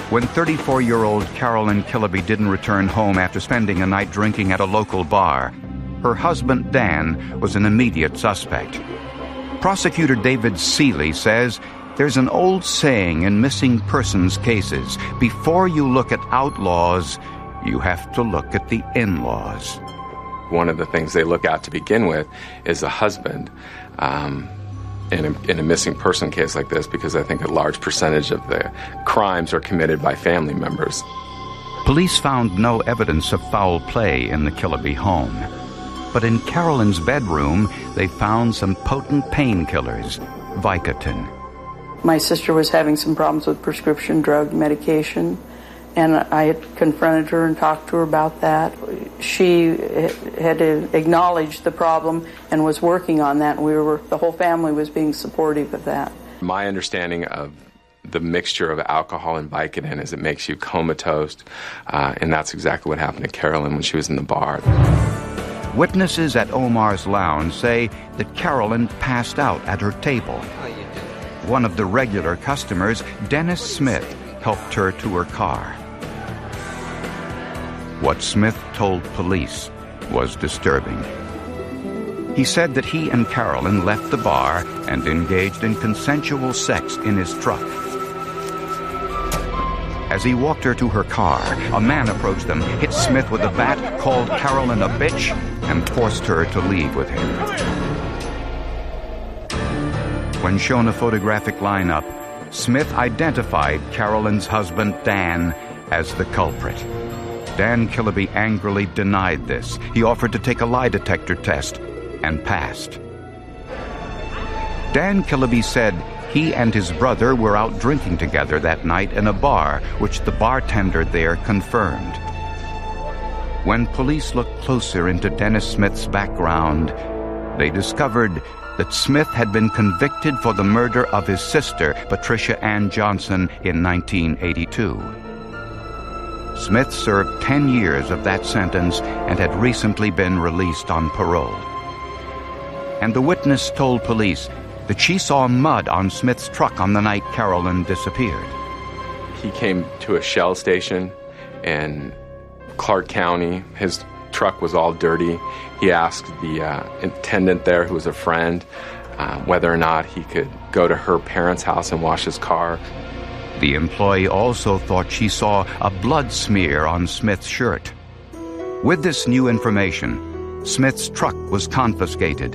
when 34-year-old Carolyn Killaby didn't return home after spending a night drinking at a local bar, her husband Dan was an immediate suspect. Prosecutor David Seeley says there's an old saying in missing persons cases: before you look at outlaws, you have to look at the in-laws. One of the things they look at to begin with is the husband in a missing person case like this, because I think a large percentage of the crimes are committed by family members. Police found no evidence of foul play in the Killaby home. But in Carolyn's bedroom, they found some potent painkillers, Vicodin. My sister was having some problems with prescription drug medication, and I had confronted her and talked to her about that. She had acknowledged the problem and was working on that, and the whole family was being supportive of that. My understanding of the mixture of alcohol and Vicodin is it makes you comatose, and that's exactly what happened to Carolyn when she was in the bar. Witnesses at Omar's Lounge say that Carolyn passed out at her table. One of the regular customers, Dennis Smith, helped her to her car. What Smith told police was disturbing. He said that he and Carolyn left the bar and engaged in consensual sex in his truck. As he walked her to her car, a man approached them, hit Smith with a bat, called Carolyn a bitch, and forced her to leave with him. When shown a photographic lineup, Smith identified Carolyn's husband, Dan, as the culprit. Dan Killaby angrily denied this. He offered to take a lie detector test and passed. Dan Killaby said he and his brother were out drinking together that night in a bar, which the bartender there confirmed. When police looked closer into Dennis Smith's background, they discovered that Smith had been convicted for the murder of his sister, Patricia Ann Johnson, in 1982. Smith served 10 years of that sentence and had recently been released on parole. And the witness told police that she saw mud on Smith's truck on the night Carolyn disappeared. He came to a Shell station in Clark County. His truck was all dirty. He asked the attendant there, who was a friend, whether or not he could go to her parents' house and wash his car. The employee also thought she saw a blood smear on Smith's shirt. With this new information, Smith's truck was confiscated